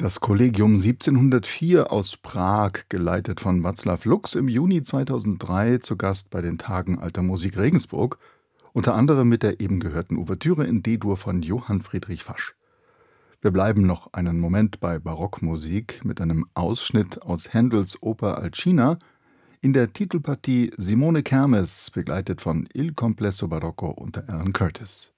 Das Kollegium 1704 aus Prag, geleitet von Václav Lux, im Juni 2003 zu Gast bei den Tagen Alter Musik Regensburg, unter anderem mit der eben gehörten Ouvertüre in D-Dur von Johann Friedrich Fasch. Wir bleiben noch einen Moment bei Barockmusik mit einem Ausschnitt aus Händels Oper Alcina, in der Titelpartie Simone Kermes, begleitet von Il Complesso Barocco unter Alan Curtis.